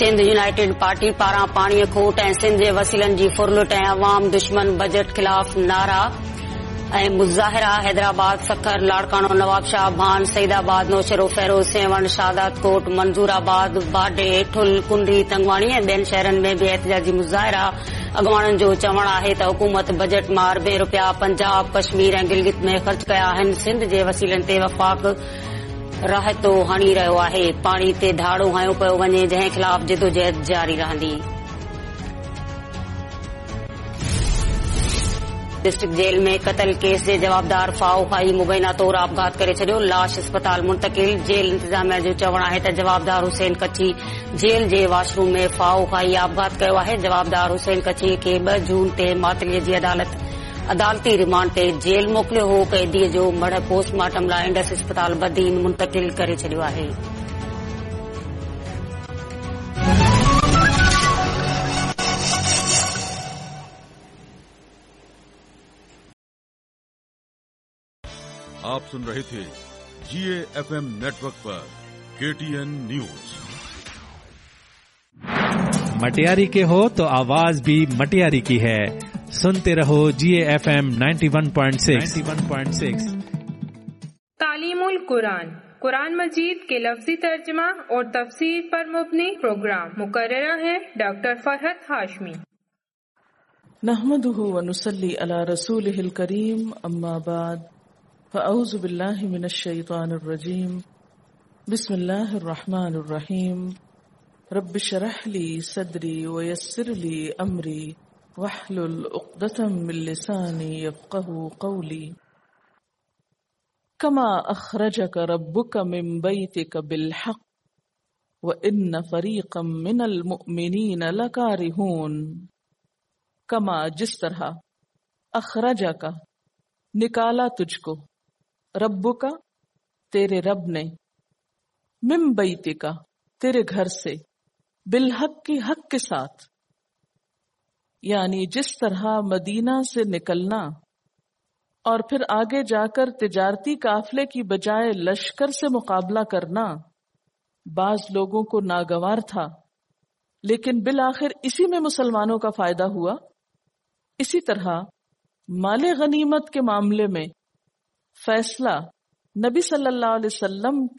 Sindh United party पारां पाणीअ खोट ऐं सिंध जे वसीलनि जी फुरलुट ऐं अवाम दुश्मन बजट खिलाफ़ नारा ऐं मुज़ाहिरा। हैदराबाद, सखर, लाड़कानो, नवाबशाह, भान, सईदाबाद, नौशेरो, फैरोज, सेवण, शादात कोट, मंजूराबाद, बाडे, ठुल, कुंडी, तंगवाणी ऐं ॿियनि शहरनि में बि एहतिजाजी मुज़ाहिरा। अॻवाणनि जो चवणु आहे त हुकूमत बजट मां अरबें रुपया पंजाब, कश्मीर ऐं गिलगित में ख़र्च कया आहिनि। सिंध जे वसीलनि ते वफ़ाक़ राहतो हणी रहियो आहे। पाणी ते धाड़ो हयो पियो वञे, जंहिं ख़िलाफ़ जिदोजहद जारी रहंदी। डिस्ट्रिक्ट जेल में क़तल केस जे जवाबदार फाओ खाई मुबैना तौर आपघात करे छॾियो। लाश अस्पताल मुंतकिल। जेल इंतजामिया जो चवणु आहे त जवाबदार हुसैन कच्छी जेल जे वॉशरूम में फाओ खाई आपघात कयो आहे। जवाबदार हुसैन कच्छी खे 2 जून ते मातलीअ जी अदालती रिमांड ते जेल मोकिलियो हो। कैदीअ जो मढ़ पोस्टमार्टम लाइ इंडस अस्पताल बदीन मुंतकिल करे छॾियो आहे। आप सुन रहे थे GAFM नेटवर्क पर KTN न्यूज। मटियारी के हो तो आवाज भी मटियारी की है। सुनते रहो GAFM 91.6। तालीमुल कुरान, कुरान मजीद के लफ्जी तर्जमा और तफसीर पर मुबनी प्रोग्राम। मुकर्ररा है डॉक्टर फरहत हाशमी। नहमदुहु व नुसल्ली अला रसूलिहिल करीम, अम्मा बाद, फ़अऊज़ु बिल्लाहि मिनश शैतानिर रजीम, बिस्मिल्लाहिर रहमानिर रहीम। रब्बि शरह ली सदरी व यस्सिर ली अमरी वहलुल उक़दतम मिन लिसानी यफ़क़हू क़ौली। कमा अख़रजक रब्बुक मिन बैतिक बिलहक़ व इन्न फ़रीक़म मिनल मुअमिनीन लकारिहून। कमा जिस तरह, अख़रजक निकाला तुझको, रब्बुका तेरे रब ने, मिन बैतिका तेरे घर से, बिलहक की हक के साथ, यानी जिस तरह मदीना से निकलना और फिर आगे जाकर तिजारती काफले की बजाय लश्कर से मुकाबला करना बाज लोगों को नागवार था, लेकिन बिल आखिर इसी में मुसलमानों का फायदा हुआ। इसी तरह माले गनीमत के मामले में फैसला नबी सल्लल्लाहु अलैहि वसल्लम